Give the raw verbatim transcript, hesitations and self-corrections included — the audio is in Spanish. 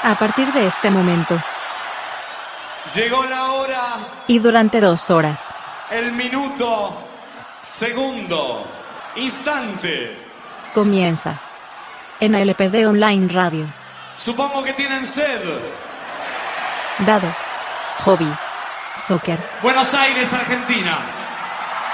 A partir de este momento, llegó la hora, y durante dos horas, el minuto, segundo, instante. comienza en L P D Online Radio. Supongo que tienen sed. Dado. Hobby. Soccer. Buenos Aires, Argentina.